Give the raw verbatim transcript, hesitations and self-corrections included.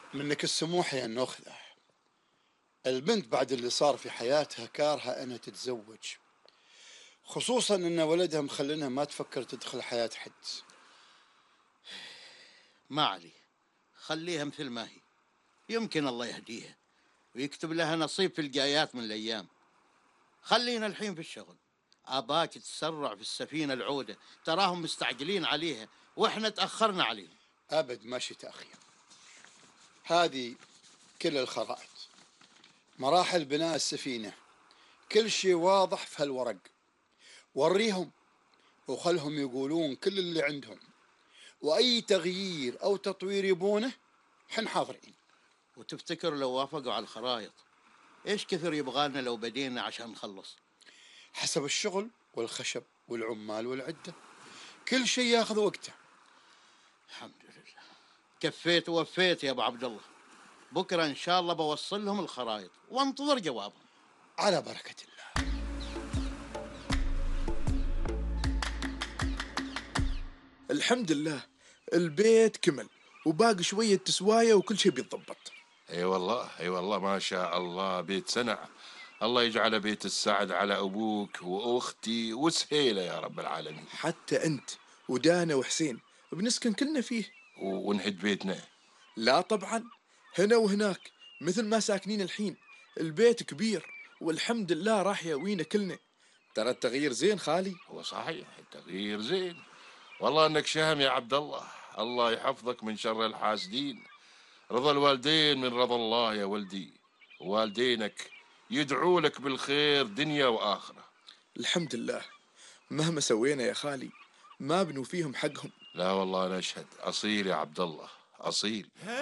منك السموح يا النخلة. البنت بعد اللي صار في حياتها كارهة أنها تتزوج، خصوصا أن ولدها مخلينها ما تفكر تدخل حياة حد. ما علي، خليها مثل ما هي، يمكن الله يهديها ويكتب لها نصيب في الجايات من الأيام. خلينا الحين في الشغل. أباك تسرع في السفينة العودة، تراهم مستعجلين عليها وإحنا تأخرنا عليهم. أبد ماشي تأخير، هذه كل الخرائط، مراحل بناء السفينة، كل شيء واضح في هالورق. وريهم وخلهم يقولون كل اللي عندهم، وأي تغيير أو تطوير يبونه حن حاضرين. وتفتكر لو وافقوا على الخرائط إيش كثر يبغالنا لو بدينا عشان نخلص؟ حسب الشغل والخشب والعمال والعدة، كل شيء ياخذ وقته. الحمد لله، كفيت ووفيت يا أبو عبد الله. بكرة إن شاء الله بوصل لهم الخرائط وانتظر جوابهم. على بركة الله. الحمد لله، البيت كمل وباقي شوية تسواية وكل شيء بيتضبط. اي والله اي والله ما شاء الله، بيت سنع. الله يجعل بيت السعد على ابوك واختي وسهيله يا رب العالمين. حتى انت ودانا وحسين بنسكن كلنا فيه. ونهد بيتنا؟ لا طبعا، هنا وهناك مثل ما ساكنين الحين. البيت كبير والحمد لله راح ياوينا كلنا. ترى التغيير زين خالي. هو صحيح التغيير زين، والله انك شهم يا عبد الله. الله يحفظك من شر الحاسدين. رضا الوالدين من رضا الله يا ولدي، والدينك يدعوا لك بالخير دنيا واخره. الحمد لله، مهما سوينا يا خالي ما بنوفيهم حقهم. لا والله انا اشهد، اصيل يا عبد الله اصيل.